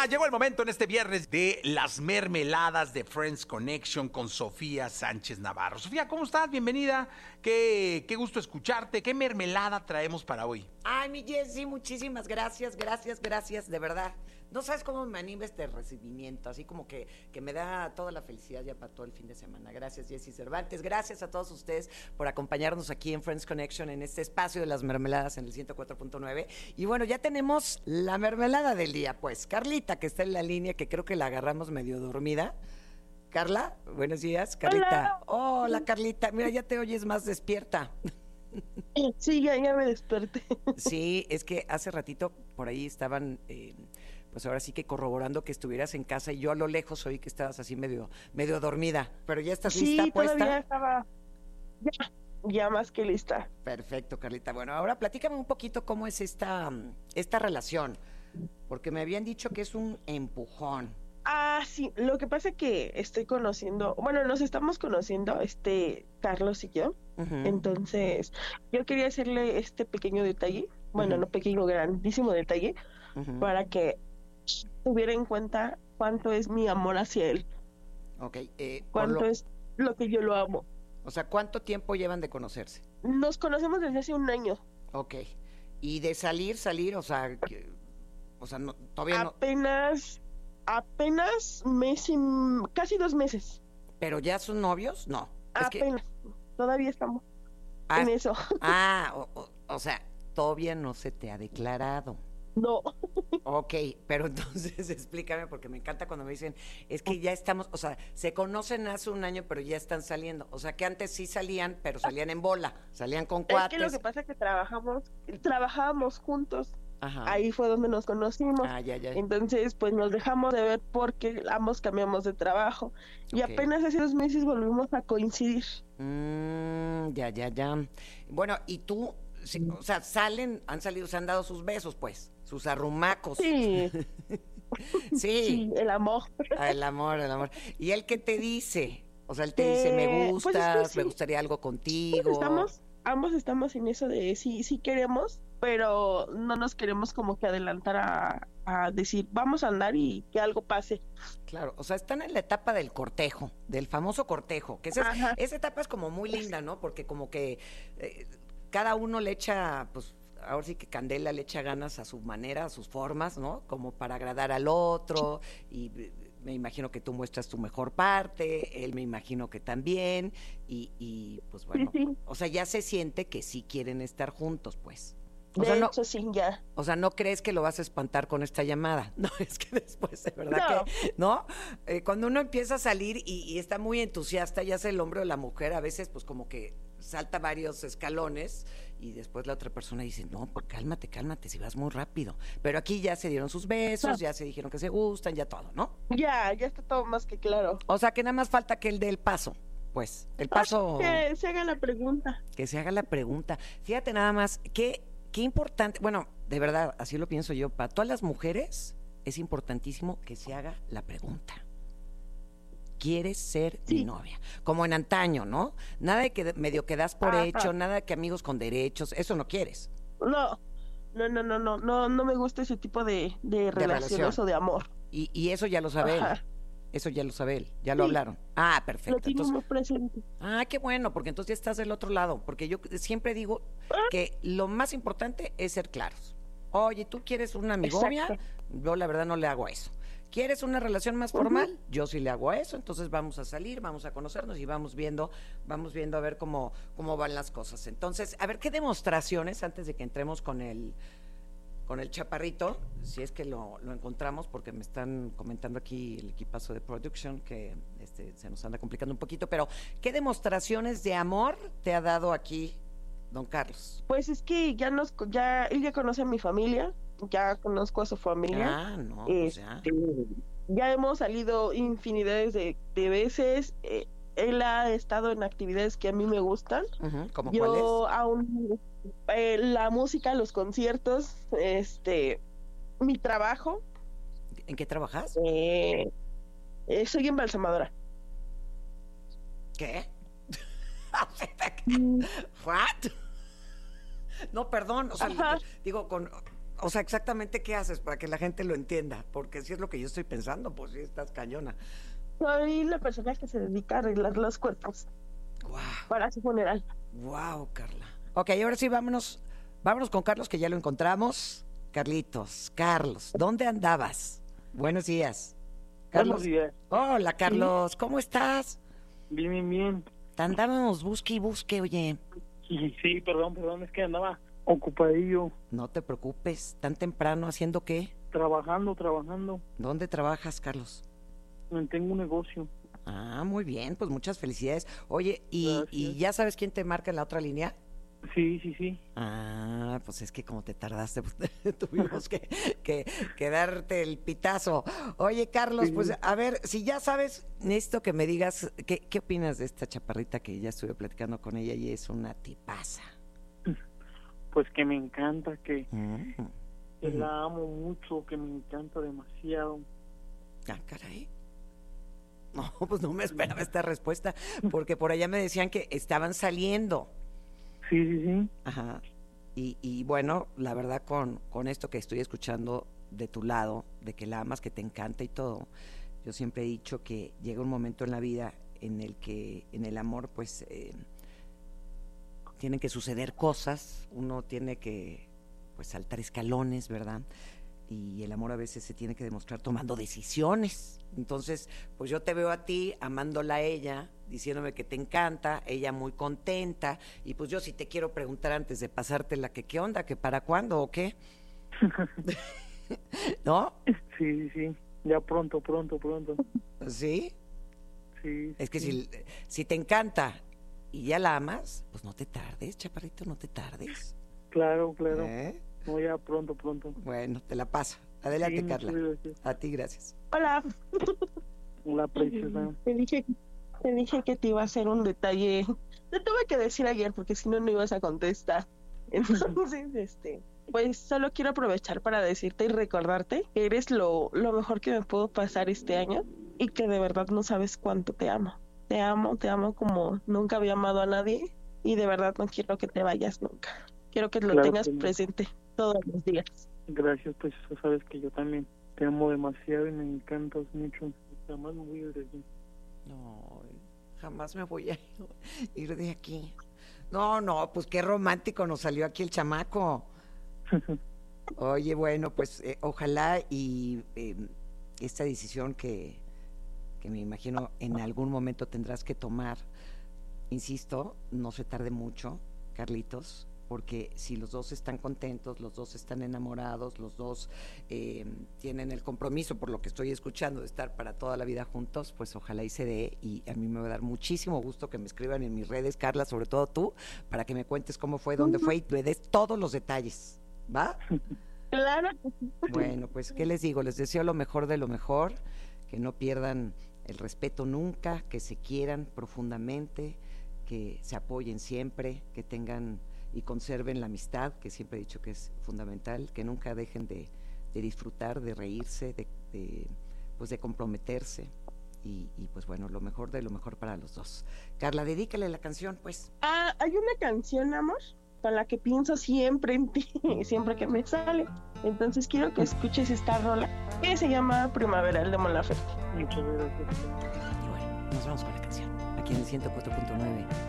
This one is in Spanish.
Llegó el momento en este viernes de las mermeladas de Friends Connection con Sofía Sánchez Navarro. Sofía, ¿cómo estás? Bienvenida. Qué gusto escucharte. ¿Qué mermelada traemos para hoy? Ay, mi Jessy, muchísimas gracias, de verdad. No sabes cómo me anima este recibimiento, así como que me da toda la felicidad ya para todo el fin de semana. Gracias, Jessy Cervantes. Gracias a todos ustedes por acompañarnos aquí en Friends Connection, en este espacio de las mermeladas en el 104.9. Y bueno, ya tenemos la mermelada del día, pues. Carlita, que está en la línea, que creo que la agarramos medio dormida. Carla, buenos días, Carlita. Hola, Carlita. Mira, ya te oyes más despierta. Sí, ya me desperté. Sí, es que hace ratito por ahí estaban, pues ahora sí que corroborando que estuvieras en casa y yo a lo lejos oí que estabas así medio dormida, pero ya estás lista, Sí, puesta. todavía estaba ya más que lista. Perfecto, Carlita. Bueno, ahora platícame un poquito cómo es esta relación, porque me habían dicho que es un empujón. Ah, sí, lo que pasa es que estoy conociendo, bueno, nos estamos conociendo, Carlos y yo. Uh-huh. Entonces, yo quería hacerle este pequeño detalle, bueno, Uh-huh. no pequeño, grandísimo detalle, Uh-huh. para que tuviera en cuenta cuánto es mi amor hacia él, Ok, cuánto es lo que yo lo amo. o sea, ¿cuánto tiempo llevan de conocerse? Nos conocemos desde hace un año. Ok, y de salir, o sea, no, todavía no. Apenas casi 2 meses. ¿Pero ya son novios? No. Apenas. Todavía estamos en eso. O sea, todavía no se te ha declarado. No. Ok, pero entonces explícame, porque me encanta cuando me dicen, es que ya estamos, o sea, se conocen hace un año, pero ya están saliendo. O sea, que antes sí salían, pero salían en bola, salían con cuates. Es que lo que pasa es que trabajábamos juntos. Ajá. Ahí fue donde nos conocimos. Ya. Entonces, pues nos dejamos de ver porque ambos cambiamos de trabajo. Y Ok. apenas hace 2 meses volvimos a coincidir. Ya. Bueno, ¿y tú? Sí, o sea, han salido, se han dado sus besos, pues, sus arrumacos. Sí. Sí. Sí, el amor. El amor. ¿Y él qué te dice? O sea, él te dice, me Pues gustas, es que me sí. gustaría algo contigo. Ambos estamos en eso de sí queremos, pero no nos queremos como que adelantar a decir, vamos a andar y que algo pase. Claro, o sea, están en la etapa del cortejo, del famoso cortejo, que Ajá. esa etapa es como muy linda, ¿no? Porque como que cada uno le echa, pues, ahora sí que Candela le echa ganas a su manera, a sus formas, ¿no? Como para agradar al otro, y me imagino que tú muestras tu mejor parte, él me imagino que también, y pues bueno, Sí. o sea, ya se siente que sí quieren estar juntos, pues. O De sea, no, hecho, sí, ya. o sea, no crees que lo vas a espantar con esta llamada. No, es que después, de verdad No. que, ¿no? Cuando uno empieza a salir y está muy entusiasta, ya sea el hombre o la mujer, a veces pues como que salta varios escalones y después la otra persona dice, no, pues cálmate, si vas muy rápido. Pero aquí ya se dieron sus besos, ya se dijeron que se gustan, ya todo, ¿no? Ya está todo más que claro. O sea, que nada más falta que él dé el paso. Pues, el paso... Que se haga la pregunta. Que se haga la pregunta. Fíjate nada más, qué importante, bueno, de verdad, así lo pienso yo, para todas las mujeres es importantísimo que se haga la pregunta. ¿Quieres ser mi novia? Como en antaño, ¿no? Nada de que medio que das por hecho, nada de que amigos con derechos, eso no quieres. No me gusta ese tipo de relaciones o de amor. Y eso ya lo sabe él. Eso ya lo sabe él, ya lo hablaron. Ah, perfecto. Lo tiene muy presente. Ah, qué bueno, porque entonces ya estás del otro lado, porque yo siempre digo que lo más importante es ser claros. Oye, ¿tú quieres una amigovia? Exacto. Yo la verdad no le hago a eso. ¿Quieres una relación más formal? Yo sí le hago a eso, entonces vamos a salir, vamos a conocernos y vamos viendo a ver cómo van las cosas. Entonces, a ver qué demostraciones antes de que entremos con el chaparrito, si es que lo encontramos, porque me están comentando aquí el equipazo de production que se nos anda complicando un poquito, pero ¿qué demostraciones de amor te ha dado aquí don Carlos? Pues es que él ya conoce a mi familia, ya conozco a su familia. Ah, no, pues ya. Ya hemos salido infinidades de veces. Él ha estado en actividades que a mí me gustan. Uh-huh. ¿Cómo Yo cuáles? aún la música, los conciertos, mi trabajo. ¿En qué trabajas? Soy embalsamadora. ¿Qué? ¿What? No, perdón, o sea, digo, O sea, exactamente qué haces para que la gente lo entienda, porque si es lo que yo estoy pensando, pues sí, estás cañona. Soy la persona que se dedica a arreglar los cuerpos para su funeral. Wow, Carla. Ok, ahora sí, vámonos con Carlos, que ya lo encontramos. Carlos, ¿dónde andabas? Buenos días. Carlos. Buenos días. Hola, Carlos, ¿cómo estás? Bien, bien, bien. Te andábamos busque y busque, oye. Sí, perdón, es que andaba ocupadillo, No te preocupes, tan temprano, ¿haciendo qué? trabajando. ¿Dónde trabajas, Carlos? Tengo un negocio. Ah, muy bien, pues muchas felicidades. Oye, ¿y Gracias. ya sabes quién te marca en la otra línea? Sí. Ah, pues es que como te tardaste, pues, tuvimos que darte el pitazo. Oye, Carlos, Sí. pues a ver, si ya sabes, necesito que me digas, ¿qué opinas de esta chaparrita que ya estuve platicando con ella y es una tipaza? Pues que me encanta, que Ujú. la amo mucho, que me encanta demasiado. Ah, caray. No, pues no me esperaba esta respuesta, porque por allá me decían que estaban saliendo. Sí. Ajá. Y bueno, la verdad con esto que estoy escuchando de tu lado, de que la amas, que te encanta y todo, yo siempre he dicho que llega un momento en la vida en el que en el amor pues tienen que suceder cosas, uno tiene que pues saltar escalones, ¿verdad? Y el amor a veces se tiene que demostrar tomando decisiones. Entonces, pues yo te veo a ti amándola a ella, diciéndome que te encanta, ella muy contenta, y pues yo sí te quiero preguntar antes de pasártela que qué onda, que para cuándo o qué, ¿no? Sí. Ya pronto. ¿Sí? Sí. Es que si te encanta y ya la amas, pues no te tardes, chaparrito, no te tardes. Claro. ¿Eh? No, ya pronto. Bueno, te la paso. Adelante, Sí, Carla. muchas gracias. A ti, gracias. Hola. La preciosa. Te dije que te iba a hacer un detalle. Te tuve que decir ayer porque si no, no ibas a contestar. Entonces, pues solo quiero aprovechar para decirte y recordarte que eres lo mejor que me pudo pasar este año y que de verdad no sabes cuánto te amo. Te amo como nunca había amado a nadie y de verdad no quiero que te vayas nunca. Quiero que lo Claro tengas que no. presente todos los días. Gracias, pues sabes que yo también te amo demasiado y me encantas mucho. Jamás me voy a ir de aquí. No, jamás me voy a ir de aquí. No, pues qué romántico nos salió aquí el chamaco. Oye, bueno, pues ojalá y esta decisión que me imagino en algún momento tendrás que tomar, insisto, no se tarde mucho, Carlitos, porque si los dos están contentos, los dos están enamorados, los dos tienen el compromiso, por lo que estoy escuchando, de estar para toda la vida juntos, pues ojalá y se dé, y a mí me va a dar muchísimo gusto que me escriban en mis redes, Carla, sobre todo tú, para que me cuentes cómo fue, dónde fue y me des todos los detalles, ¿va? Claro. Bueno, pues, ¿qué les digo? Les deseo lo mejor de lo mejor, que no pierdan el respeto nunca, que se quieran profundamente, que se apoyen siempre, que tengan y conserven la amistad, que siempre he dicho que es fundamental, que nunca dejen de disfrutar, de reírse, pues de comprometerse y pues bueno, lo mejor de lo mejor para los dos. Carla, dedícale la canción, pues. Ah, hay una canción, amor, con la que pienso siempre en ti, siempre que me sale. Entonces quiero que escuches esta rola que se llama Primaveral de Mon Laferte. Muchas gracias. Y bueno, nos vamos con la canción, aquí en el 104.9.